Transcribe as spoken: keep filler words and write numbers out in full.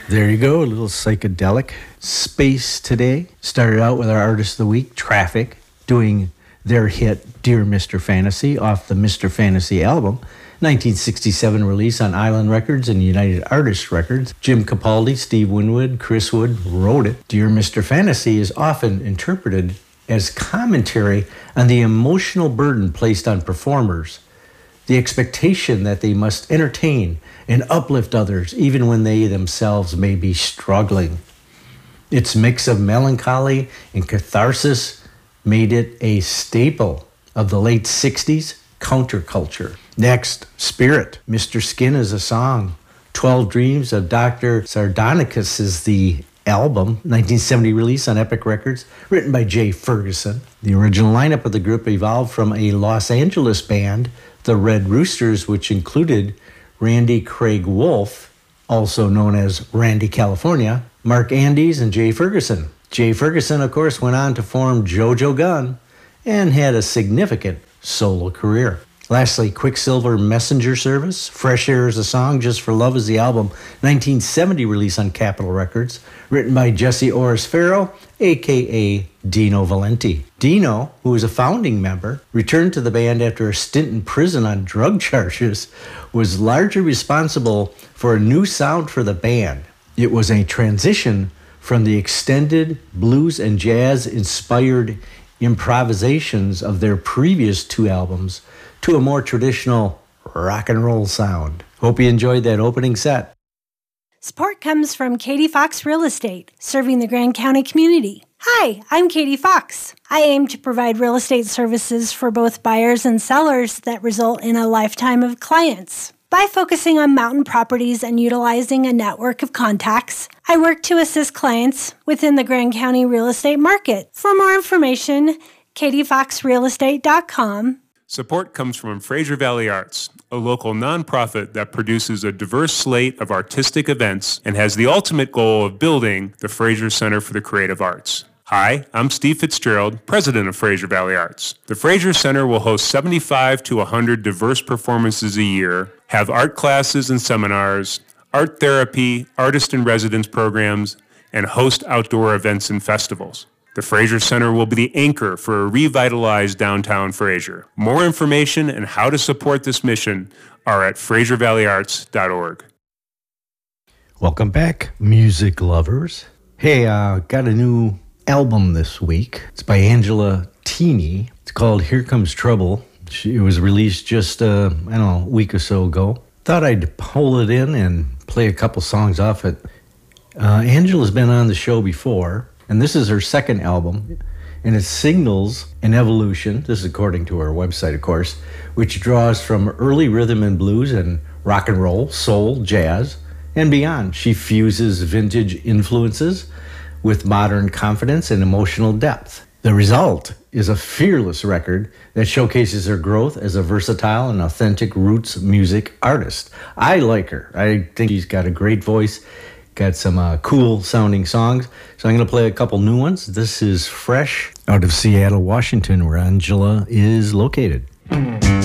There you go, a little psychedelic space today. Started out with our Artist of the Week, Traffic, doing their hit Dear Mister Fantasy off the Mister Fantasy album. nineteen sixty-seven release on Island Records and United Artists Records. Jim Capaldi, Steve Winwood, Chris Wood wrote it. Dear Mister Fantasy is often interpreted as commentary on the emotional burden placed on performers, the expectation that they must entertain and uplift others even when they themselves may be struggling. Its mix of melancholy and catharsis made it a staple of the late sixties counterculture. Next, Spirit. Mister Skin is a song. twelve Dreams of Doctor Sardonicus is the album, nineteen seventy release on Epic Records, written by Jay Ferguson. The original lineup of the group evolved from a Los Angeles band, the Red Roosters, which included Randy Craig Wolf, also known as Randy California, Mark Andes, and Jay Ferguson. Jay Ferguson, of course, went on to form JoJo Gunn and had a significant solo career. Lastly, Quicksilver Messenger Service. Fresh Air is a song, Just for Love is the album. nineteen seventy release on Capitol Records, written by Jesse Orris Farrow, a k a. Dino Valenti. Dino, who was a founding member, returned to the band after a stint in prison on drug charges, was largely responsible for a new sound for the band. It was a transition from the extended blues and jazz-inspired improvisations of their previous two albums to a more traditional rock and roll sound. Hope you enjoyed that opening set. Support comes from Katie Fox Real Estate, serving the Grand County community. Hi, I'm Katie Fox. I aim to provide real estate services for both buyers and sellers that result in a lifetime of clients. By focusing on mountain properties and utilizing a network of contacts, I work to assist clients within the Grand County real estate market. For more information, katie fox real estate dot com. Support comes from Fraser Valley Arts, a local nonprofit that produces a diverse slate of artistic events and has the ultimate goal of building the Fraser Center for the Creative Arts. Hi, I'm Steve Fitzgerald, president of Fraser Valley Arts. The Fraser Center will host seventy-five to one hundred diverse performances a year, have art classes and seminars, art therapy, artist-in-residence programs, and host outdoor events and festivals. The Fraser Center will be the anchor for a revitalized downtown Fraser. More information and how to support this mission are at fraser valley arts dot org. Welcome back, music lovers. Hey, uh, got a new album this week. It's by Angela Teeny. It's called Here Comes Trouble. She, it was released just, uh, I don't know, a week or so ago. Thought I'd pull it in and play a couple songs off it. Uh, Angela's been on the show before, and this is her second album, and it signals an evolution, this is according to her website, of course, which draws from early rhythm and blues and rock and roll, soul, jazz, and beyond. She fuses vintage influences with modern confidence and emotional depth. The result is a fearless record that showcases her growth as a versatile and authentic roots music artist. I like her. I think she's got a great voice, got some uh, cool sounding songs. So I'm going to play a couple new ones. This is Fresh out of Seattle, Washington, where Angela is located.